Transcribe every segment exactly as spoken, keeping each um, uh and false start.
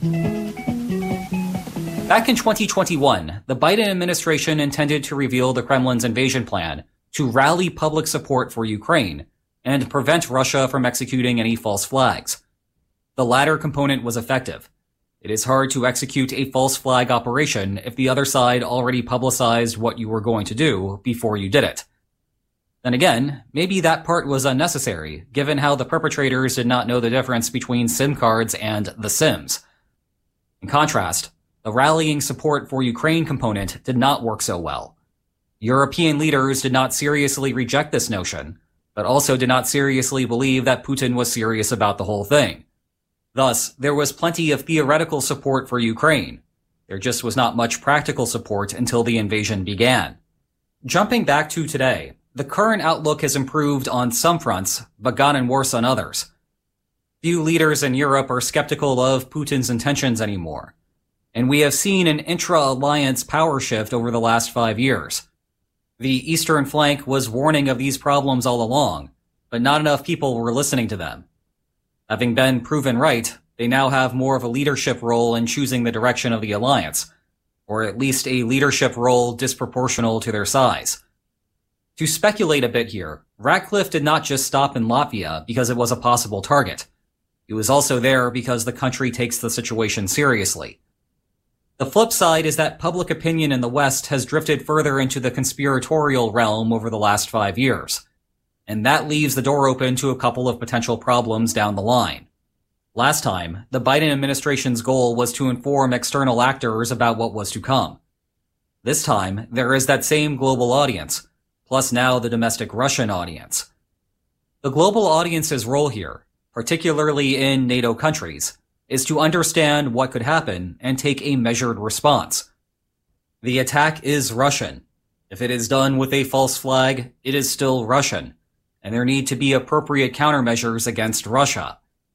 Back in twenty twenty-one, the Biden administration intended to reveal the Kremlin's invasion plan to rally public support for Ukraine and prevent Russia from executing any false flags. The latter component was effective. It is hard to execute a false flag operation if the other side already publicized what you were going to do before you did it. Then again, maybe that part was unnecessary, given how the perpetrators did not know the difference between SIM cards and the Sims. In contrast, the rallying support for Ukraine component did not work so well. European leaders did not seriously reject this notion, but also did not seriously believe that Putin was serious about the whole thing. Thus, there was plenty of theoretical support for Ukraine. There just was not much practical support until the invasion began. Jumping back to today, the current outlook has improved on some fronts, but gotten worse on others. Few leaders in Europe are skeptical of Putin's intentions anymore, and we have seen an intra-alliance power shift over the last five years. The eastern flank was warning of these problems all along, but not enough people were listening to them. Having been proven right, they now have more of a leadership role in choosing the direction of the alliance, or at least a leadership role disproportional to their size. To speculate a bit here, Ratcliffe did not just stop in Latvia because it was a possible target. He was also there because the country takes the situation seriously. The flip side is that public opinion in the West has drifted further into the conspiratorial realm over the last five years. And that leaves the door open to a couple of potential problems down the line. Last time, the Biden administration's goal was to inform external actors about what was to come. This time, there is that same global audience, plus now the domestic Russian audience. The global audience's role here, particularly in NATO countries, is to understand what could happen and take a measured response. The attack is Russian. If it is done with a false flag, it is still Russian, and there need to be appropriate countermeasures against Russia.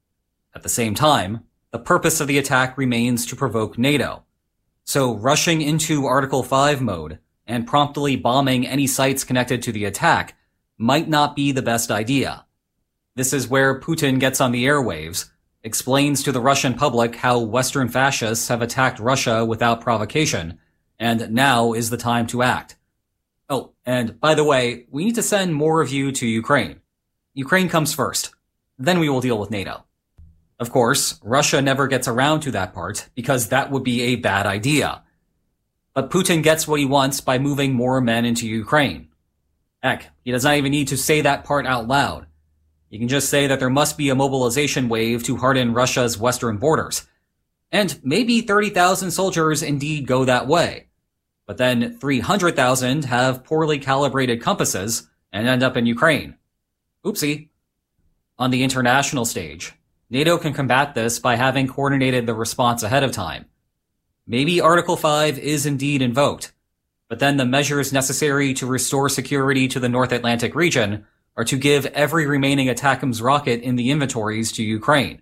At the same time, the purpose of the attack remains to provoke NATO. So rushing into Article five mode and promptly bombing any sites connected to the attack might not be the best idea. This is where Putin gets on the airwaves, explains to the Russian public how Western fascists have attacked Russia without provocation, and now is the time to act. Oh, and by the way, we need to send more of you to Ukraine. Ukraine comes first. Then we will deal with NATO. Of course, Russia never gets around to that part, because that would be a bad idea. But Putin gets what he wants by moving more men into Ukraine. Heck, he does not even need to say that part out loud. He can just say that there must be a mobilization wave to harden Russia's western borders. And maybe thirty thousand soldiers indeed go that way. But then three hundred thousand have poorly calibrated compasses and end up in Ukraine. Oopsie. On the international stage, NATO can combat this by having coordinated the response ahead of time. Maybe Article five is indeed invoked, but then the measures necessary to restore security to the North Atlantic region are to give every remaining ATACMS rocket in the inventories to Ukraine.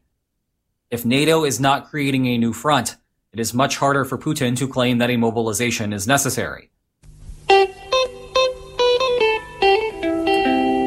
If NATO is not creating a new front, it is much harder for Putin to claim that a mobilization is necessary.